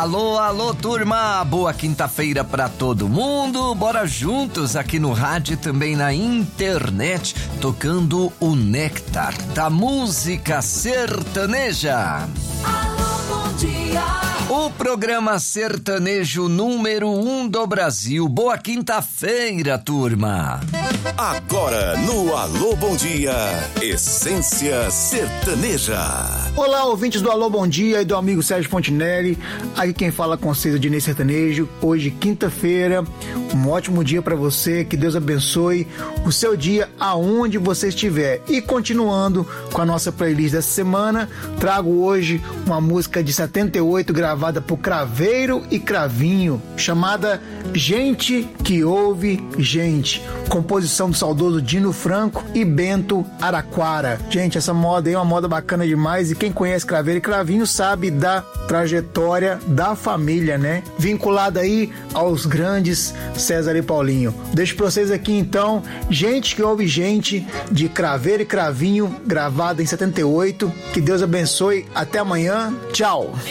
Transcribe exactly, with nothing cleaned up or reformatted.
Alô, alô, turma! Boa quinta-feira pra todo mundo. Bora juntos aqui no rádio e também na internet, tocando o néctar da música sertaneja. Alô, bom dia! O programa sertanejo número um do Brasil. Boa quinta-feira, turma! Agora no Alô Bom Dia, Essência Sertaneja. Olá, ouvintes do Alô Bom Dia e do amigo Sérgio Fontinelli. Aqui quem fala com vocês é o Dinei Sertanejo. Hoje, quinta-feira, um ótimo dia pra você. Que Deus abençoe o seu dia aonde você estiver. E continuando com a nossa playlist dessa semana, trago hoje uma música de setenta e oito gravada por Craveiro e Cravinho, chamada Gente que Ouve Gente, composição do saudoso Dino Franco e Bento Araquara. Gente, essa moda aí é uma moda bacana demais e quem conhece Craveiro e Cravinho sabe da trajetória da família, né? Vinculada aí aos grandes César e Paulinho. Deixo pra vocês aqui então, Gente que Ouve Gente, de Craveiro e Cravinho, gravada em setenta e oito. Que Deus abençoe. Até amanhã. Tchau.